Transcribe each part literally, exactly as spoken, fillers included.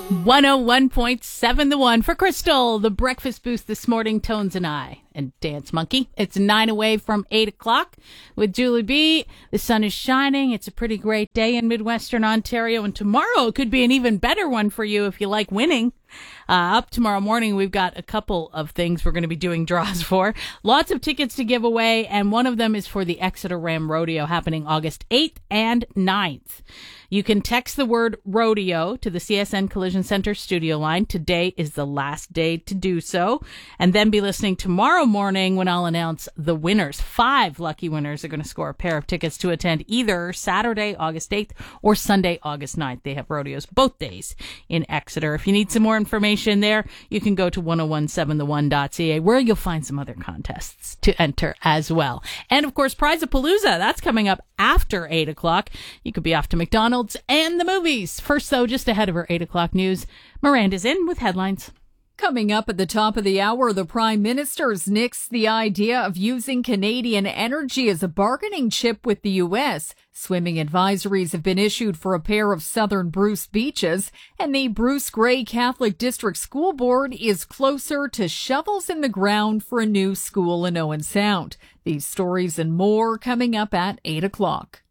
one oh one point seven The One for Crystal, the breakfast boost this morning, Tones and I, and Dance Monkey. It's nine away from eight o'clock with Julie B. The sun is shining. It's a pretty great day in Midwestern Ontario, and tomorrow could be an even better one for you if you like winning. Uh, up tomorrow morning, we've got a couple of things we're going to be doing draws for. Lots of tickets to give away, and one of them is for the Exeter Ram Rodeo happening August eighth and ninth. You can text the word rodeo to the C S N Collision Center studio line. Today is the last day to do so. And then be listening tomorrow morning when I'll announce the winners. Five lucky winners are going to score a pair of tickets to attend either Saturday, August eighth or Sunday, August ninth. They have rodeos both days in Exeter. If you need some more information there, you can go to ten seventeen the one dot c a, where you'll find some other contests to enter as well. And of course, Prize-a-Palooza, that's coming up after eight o'clock. You could be off to McDonald's and the movies. First, though, just ahead of our eight o'clock news, Miranda's in with headlines. Coming up at the top of the hour, the Prime Minister's nixed the idea of using Canadian energy as a bargaining chip with the U S. Swimming advisories have been issued for a pair of southern Bruce beaches, and the Bruce Grey Catholic District School Board is closer to shovels in the ground for a new school in Owen Sound. These stories and more coming up at eight o'clock.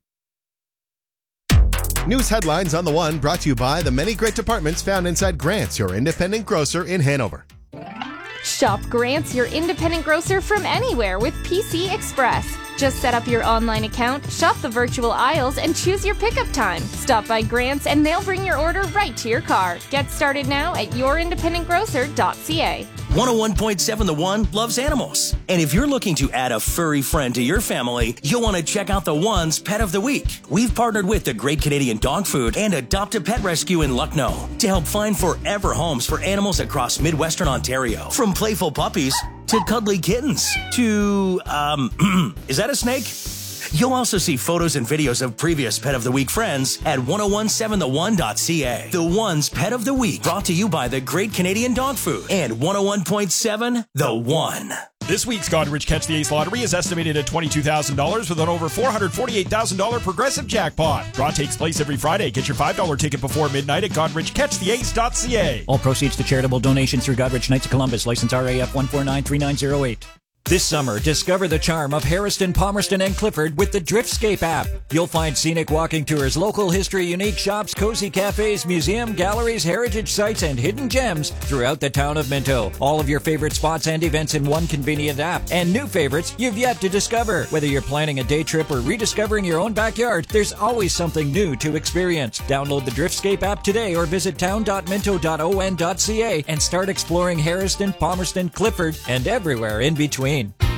News headlines on The One brought to you by the many great departments found inside Grant's, your independent grocer in Hanover. Shop Grant's, your independent grocer from anywhere with P C Express. Just set up your online account, shop the virtual aisles, and choose your pickup time. Stop by Grant's and they'll bring your order right to your car. Get started now at your independent grocer dot c a. one oh one point seven The One loves animals. And if you're looking to add a furry friend to your family, you'll want to check out The One's Pet of the Week. We've partnered with the Great Canadian Dog Food and Adopt a Pet Rescue in Lucknow to help find forever homes for animals across Midwestern Ontario. From playful puppies to cuddly kittens to, um, is that a snake? You'll also see photos and videos of previous Pet of the Week friends at ten seventeen the one dot c a. The One's Pet of the Week, brought to you by the Great Canadian Dog Food and one oh one point seven The One. This week's Godrich Catch the Ace lottery is estimated at twenty-two thousand dollars with an over four hundred forty-eight thousand dollars progressive jackpot. Draw takes place every Friday. Get your five dollars ticket before midnight at godrich catch the ace dot c a. All proceeds to charitable donations through Godrich Knights of Columbus. License R A F one four nine three nine zero eight. This summer, discover the charm of Harriston, Palmerston, and Clifford with the Driftscape app. You'll find scenic walking tours, local history, unique shops, cozy cafes, museum, galleries, heritage sites, and hidden gems throughout the town of Minto. All of your favorite spots and events in one convenient app. And new favorites you've yet to discover. Whether you're planning a day trip or rediscovering your own backyard, there's always something new to experience. Download the Driftscape app today or visit town dot minto dot o n dot c a and start exploring Harriston, Palmerston, Clifford, and everywhere in between.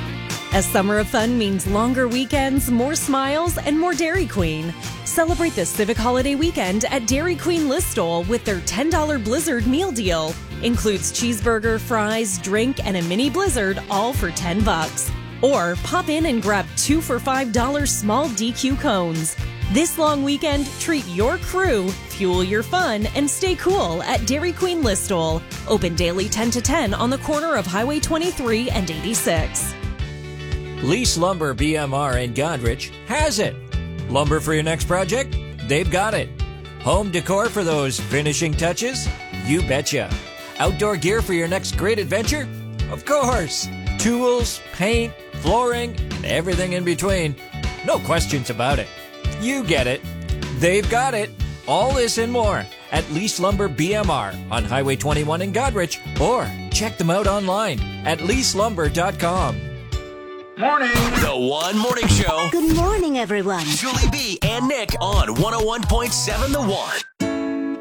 A summer of fun means longer weekends, more smiles, and more Dairy Queen. Celebrate the Civic Holiday weekend at Dairy Queen Listowel with their ten dollars Blizzard meal deal. Includes cheeseburger, fries, drink, and a mini Blizzard, all for ten bucks. Or pop in and grab two for five dollars small D Q cones. This long weekend, treat your crew, fuel your fun, and stay cool at Dairy Queen Listowel. Open daily ten to ten on the corner of Highway twenty-three and eighty-six. Lease Lumber B M R in Godrich has it. Lumber for your next project? They've got it. Home decor for those finishing touches? You betcha. Outdoor gear for your next great adventure? Of course. Tools, paint, flooring, and everything in between. No questions about it. You get it. They've got it. All this and more at Lease Lumber B M R on Highway twenty-one in Godrich, or check them out online at lease lumber dot com. Morning. The One Morning Show. Good morning, everyone. Julie B and Nick on one oh one point seven The One.